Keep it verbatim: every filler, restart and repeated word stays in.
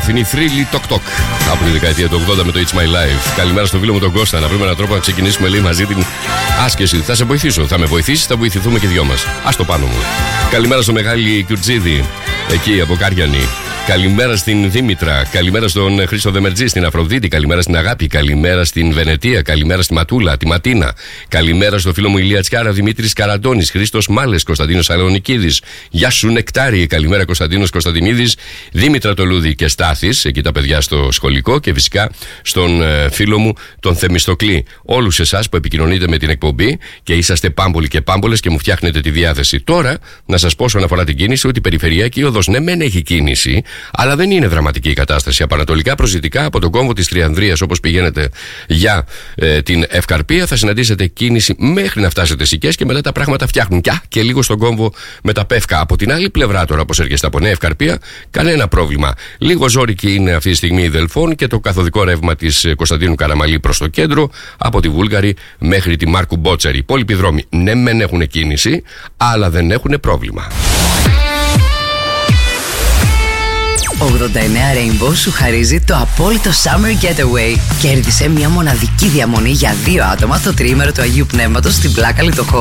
Love είναι η Three Talk Talk από τη δεκαετία του ογδόντα με το It's My Life. Καλημέρα στο φίλο μου τον Κώστα. Να βρούμε έναν τρόπο να ξεκινήσουμε λέει μαζί την άσκηση. Θα σε βοηθήσω. Θα με βοηθήσει, θα βοηθηθούμε και δυο μας. Ας το πάνω μου. Καλημέρα στο Μεγάλη Κιουρτζίδη, εκεί από Κάριανη. Καλημέρα στην Δήμητρα. Καλημέρα στον Χρήστο Δεμερτζή, στην Αφροδίτη. Καλημέρα στην Αγάπη. Καλημέρα στην Βενετία. Καλημέρα στη Ματούλα, τη Ματίνα. Καλημέρα στο φίλο μου Ηλία Τσιάρα, Δημήτρης Καραντώνης, Χρήστος Μάλες, Κωνσταντίνος Αλεονικίδης. Γεια σου Νεκτάρι. Καλημέρα Κωνσταντίνος Κωνσταντινίδης, Δήμητρα Τολούδη και Στάθης. Εκεί τα παιδιά στο σχολικό. Και φυσικά στον ε, φίλο μου τον Θεμιστοκλή. Όλους εσάς που επικοινωνείτε με την εκπομπή και είσαστε πάμπολοι και πάμπολες και μου φτιάχνετε τη διάθεση. Τώρα να σας πω όσον αφορά την κίνηση ότι η περιφερειακή οδός ναι μεν έχει κίνηση. Αλλά δεν είναι δραματική η κατάσταση. Από ανατολικά προς δυτικά, από τον κόμβο της Τριανδρίας, όπως πηγαίνετε για ε, την Ευκαρπία, θα συναντήσετε κίνηση μέχρι να φτάσετε Σικές και μετά τα πράγματα φτιάχνουν. Και, και λίγο στον κόμβο με τα Πεύκα. Από την άλλη πλευρά, τώρα, όπως έρχεστε από Νέα Ευκαρπία, κανένα πρόβλημα. Λίγο ζόρικη είναι αυτή τη στιγμή η Δελφών και το καθοδικό ρεύμα της Κωνσταντίνου Καραμαλή προς το κέντρο, από τη Βούλγαρη μέχρι τη Μάρκου Μπότσαρη. Οι υπόλοιποι δρόμοι ναι, μεν έχουν κίνηση, αλλά δεν έχουν πρόβλημα. ογδόντα εννέα Rainbow σου χαρίζει το απόλυτο Summer Getaway. Κέρδισε μια μοναδική διαμονή για δύο άτομα στο τριήμερο του Αγίου Πνεύματος στην Πλάκα Λιτοχώρου.